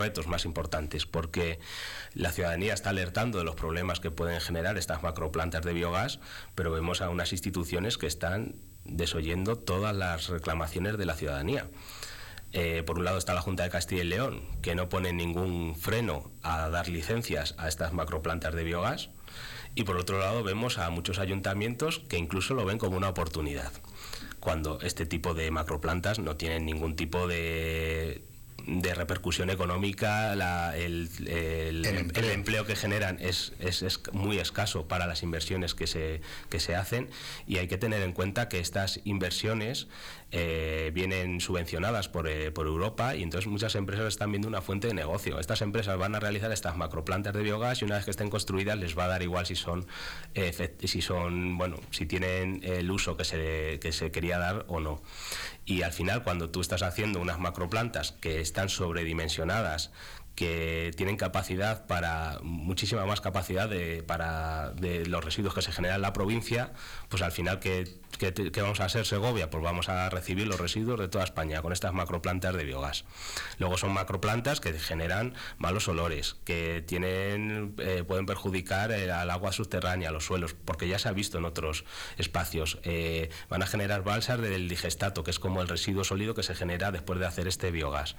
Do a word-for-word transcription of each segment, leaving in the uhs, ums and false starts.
retos más importantes, porque la ciudadanía está alertando de los problemas que pueden generar estas macroplantas de biogás, pero vemos a unas instituciones que están desoyendo todas las reclamaciones de la ciudadanía. Eh, por un lado está la Junta de Castilla y León, que no pone ningún freno a dar licencias a estas macroplantas de biogás, y por otro lado vemos a muchos ayuntamientos que incluso lo ven como una oportunidad, cuando este tipo de macroplantas no tienen ningún tipo de... de repercusión económica, la, el, el, el, empleo. el empleo que generan es, es, es muy escaso para las inversiones que se, que se hacen, y hay que tener en cuenta que estas inversiones eh, vienen subvencionadas por, eh, por Europa, y entonces muchas empresas están viendo una fuente de negocio. Estas empresas van a realizar estas macroplantas de biogás y una vez que estén construidas les va a dar igual si son, eh, si son bueno, si tienen el uso que se, que se quería dar o no. Y al final, cuando tú estás haciendo unas macroplantas que están sobredimensionadas, que tienen capacidad para, muchísima más capacidad de, para, de los residuos que se generan en la provincia, pues al final, ¿qué, qué, qué vamos a hacer, Segovia? Pues vamos a recibir los residuos de toda España con estas macroplantas de biogás. Luego son macroplantas que generan malos olores, que tienen eh, pueden perjudicar eh, al agua subterránea, a los suelos, porque ya se ha visto en otros espacios. Eh, van a generar balsas del digestato, que es como el residuo sólido que se genera después de hacer este biogás.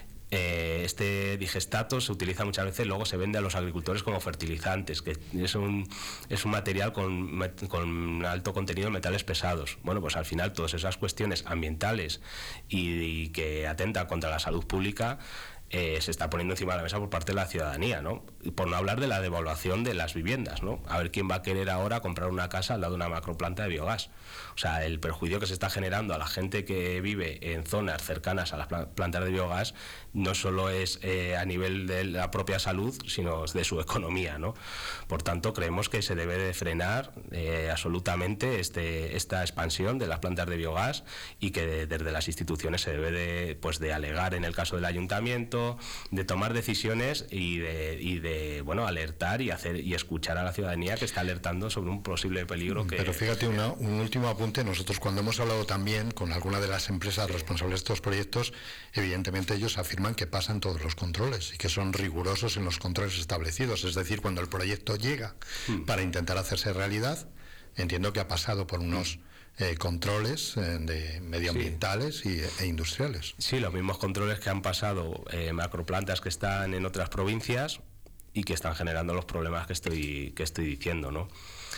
Eh, este digestato se utiliza muchas veces, luego se vende a los agricultores como fertilizantes, que es un, es un material con, con alto contenido de metales pesados. Bueno, pues al final todas esas cuestiones ambientales y, y que atentan contra la salud pública Eh, se está poniendo encima de la mesa por parte de la ciudadanía, ¿no? Y por no hablar de la devaluación de las viviendas, ¿no? A ver quién va a querer ahora comprar una casa al lado de una macroplanta de biogás. O sea, el perjuicio que se está generando a la gente que vive en zonas cercanas a las plantas de biogás no solo es eh, a nivel de la propia salud, sino de su economía, ¿no? Por tanto, creemos que se debe de frenar eh, absolutamente este, esta expansión de las plantas de biogás, y que de, desde las instituciones se debe de, pues, de alegar en el caso del ayuntamiento, de tomar decisiones y de, y de bueno, alertar y hacer y escuchar a la ciudadanía que está alertando sobre un posible peligro. Que, Pero fíjate, una, un último apunte. Nosotros, cuando hemos hablado también con alguna de las empresas responsables de estos proyectos, evidentemente ellos afirman que pasan todos los controles y que son rigurosos en los controles establecidos. Es decir, cuando el proyecto llega hmm. para intentar hacerse realidad, entiendo que ha pasado por unos eh, controles eh, de medioambientales sí. y, e industriales. Sí, los mismos controles que han pasado eh, macroplantas que están en otras provincias y que están generando los problemas que estoy, que estoy diciendo, ¿no?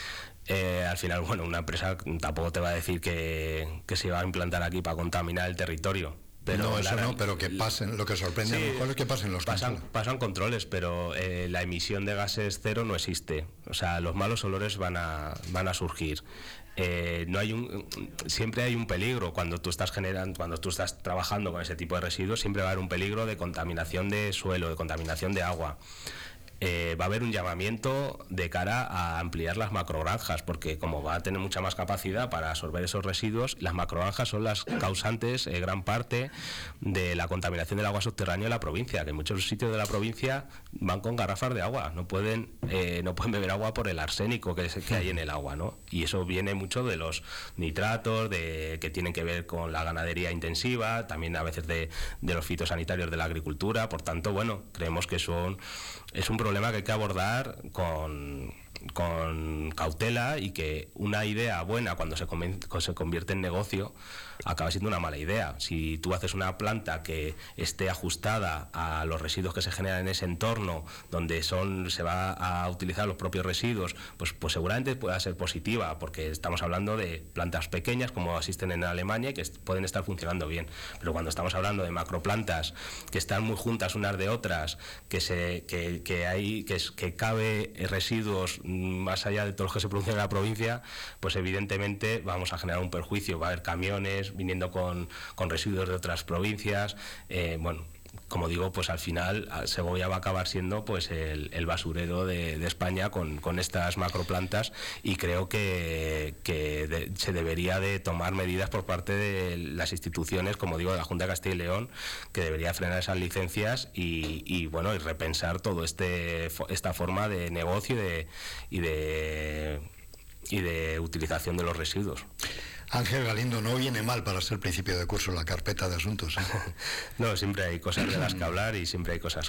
Eh, al final, bueno, una empresa tampoco te va a decir que, que se va a implantar aquí para contaminar el territorio. Pero no, eso no, pero que pasen, lo que sorprende sí, a lo mejor es que pasen los pasan, controles. Pasan controles, pero eh, la emisión de gases cero no existe. O sea, los malos olores van a, van a surgir. Eh, no hay un, siempre hay un peligro cuando tú estás generando, cuando tú estás trabajando con ese tipo de residuos, siempre va a haber un peligro de contaminación de suelo, de contaminación de agua. Eh, va a haber un llamamiento de cara a ampliar las macrogranjas, porque como va a tener mucha más capacidad para absorber esos residuos, las macrogranjas son las causantes, eh, gran parte de la contaminación del agua subterránea de la provincia, que en muchos sitios de la provincia van con garrafas de agua, no pueden eh, no pueden beber agua por el arsénico que, es, que hay en el agua, ¿no? Y eso viene mucho de los nitratos, de que tienen que ver con la ganadería intensiva, también a veces de, de los fitosanitarios de la agricultura. Por tanto, bueno, creemos que son, es un problema problema que hay que abordar con, con cautela, y que una idea buena cuando se, se convierte en negocio acaba siendo una mala idea. Si tú haces una planta que esté ajustada a los residuos que se generan en ese entorno, donde son se va a utilizar los propios residuos, pues, pues seguramente pueda ser positiva, porque estamos hablando de plantas pequeñas como existen en Alemania y que pueden estar funcionando bien. Pero cuando estamos hablando de macroplantas que están muy juntas unas de otras, que se que, que hay que, que cabe residuos más allá de todos los que se producen en la provincia, pues evidentemente vamos a generar un perjuicio. Va a haber camiones viniendo con, con residuos de otras provincias. Eh, bueno, como digo, pues al final Segovia va a acabar siendo pues el, el basurero de, de España con, con estas macroplantas, y creo que, que de, se debería de tomar medidas por parte de las instituciones, como digo, de la Junta de Castilla y León, que debería frenar esas licencias y, y bueno, y repensar todo este esta forma de negocio y de y de, y de utilización de los residuos. Ángel Galindo, no viene mal para ser principio de curso la carpeta de asuntos, ¿eh? No, siempre hay cosas de las que hablar y siempre hay cosas